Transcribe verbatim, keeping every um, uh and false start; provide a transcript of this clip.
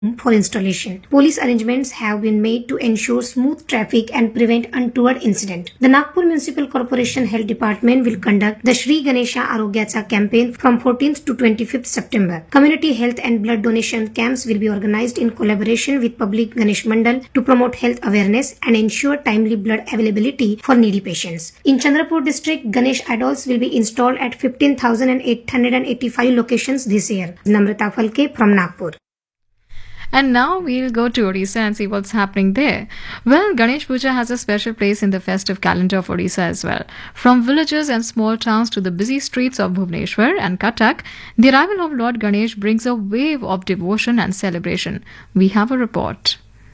for installation. Police arrangements have been made to ensure smooth traffic and prevent untoward incident. The Nagpur Municipal Corporation Health Department will conduct the Shri Ganesha Arogyacha campaign from fourteenth to twenty-fifth September. Community health and blood donation camps will be organized in collaboration with Public Ganesh Mandal to promote health awareness and ensure timely blood availability for needy patients. In Chandrapur district, Ganesh idols will be installed at fifteen thousand eight hundred eighty-five locations this year. Namrata Falke from Nagpur. And now we'll go to Odisha and see what's happening there. Well, Ganesh Puja has a special place in the festive calendar of Odisha as well. From villages and small towns to the busy streets of Bhubaneswar and Cuttack, the arrival of Lord Ganesh brings a wave of devotion and celebration. We have a report.